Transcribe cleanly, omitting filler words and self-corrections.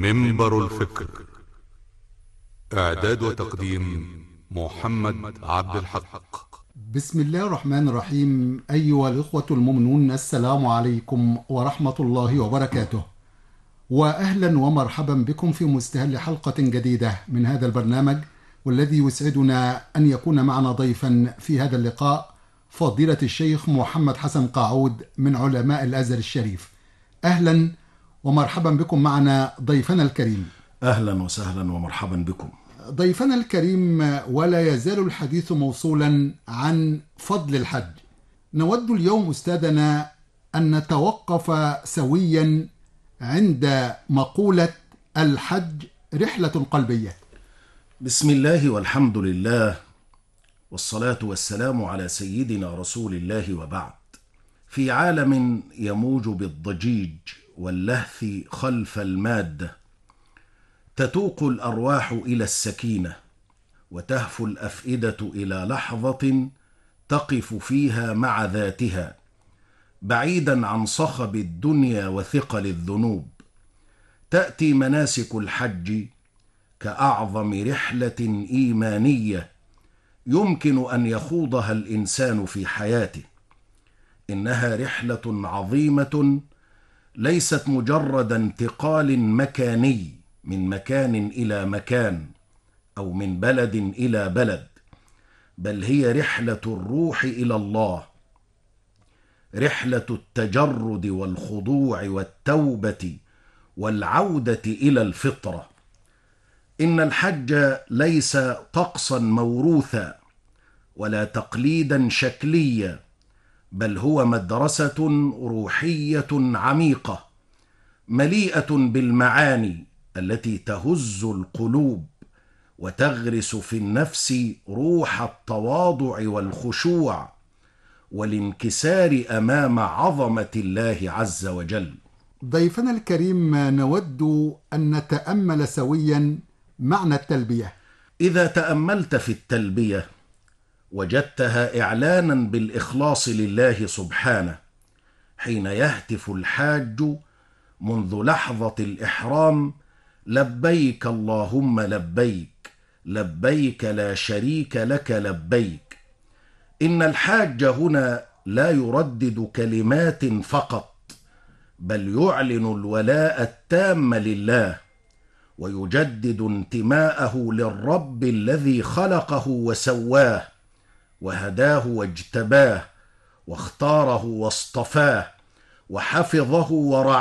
منبر الفكر. إعداد وتقديم محمد عبد الحق. بسم الله الرحمن الرحيم. أيها الإخوة المؤمنون، السلام عليكم ورحمة الله وبركاته، وأهلا ومرحبا بكم في مستهل حلقة جديدة من هذا البرنامج، والذي يسعدنا أن يكون معنا ضيفا في هذا اللقاء فضيلة الشيخ محمد حسن قاعود من علماء الأزهر الشريف. أهلا ومرحبا بكم معنا ضيفنا الكريم. أهلا وسهلا ومرحبا بكم ضيفنا الكريم، ولا يزال الحديث موصولا عن فضل الحج. نود اليوم أستاذنا أن نتوقف سويا عند مقولة الحج رحلة قلبية. بسم الله والحمد لله، والصلاة والسلام على سيدنا رسول الله، وبعد. في عالم يموج بالضجيج واللهث خلف المادة، تتوق الأرواح إلى السكينة، وتهفو الأفئدة إلى لحظة تقف فيها مع ذاتها، بعيدا عن صخب الدنيا وثقل الذنوب. تأتي مناسك الحج كأعظم رحلة إيمانية يمكن أن يخوضها الإنسان في حياته. إنها رحلة عظيمة ليست مجرد انتقال مكاني من مكان إلى مكان أو من بلد إلى بلد، بل هي رحلة الروح إلى الله، رحلة التجرد والخضوع والتوبة والعودة إلى الفطرة. إن الحج ليس طقسا موروثا ولا تقليدا شكليا، بل هو مدرسة روحية عميقة مليئة بالمعاني التي تهز القلوب وتغرس في النفس روح التواضع والخشوع والانكسار أمام عظمة الله عز وجل. ضيفنا الكريم، نود أن نتأمل سويا معنى التلبية. إذا تأملت في التلبية وجدتها إعلانا بالإخلاص لله سبحانه، حين يهتف الحاج منذ لحظة الإحرام: لبيك اللهم لبيك، لبيك لا شريك لك لبيك. إن الحاج هنا لا يردد كلمات فقط، بل يعلن الولاء التام لله، ويجدد انتماءه للرب الذي خلقه وسواه وهداه واجتباه واختاره واصطفاه وحفظه ورعاه